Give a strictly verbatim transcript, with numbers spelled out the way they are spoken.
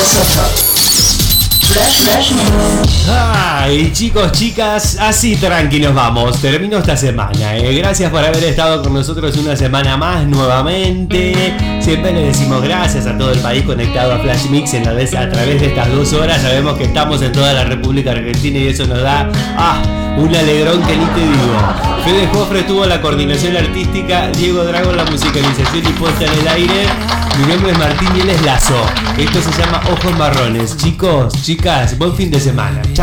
Flash, flash mix. Ay, chicos, chicas, así tranqui nos vamos. Termino esta semana. Eh. Gracias por haber estado con nosotros una semana más nuevamente. Siempre le decimos gracias a todo el país conectado a Flash Mix en la vez, a través de estas dos horas. Sabemos que estamos en toda la República Argentina y eso nos da ah, un alegrón que ni te digo. Fede Jofre tuvo la coordinación artística, Diego Drago la musicalización y puesta en el aire. Mi nombre es Martín y él es Lazo. Esto se llama Ojos Marrones. Chicos, chicas, buen fin de semana. Chao.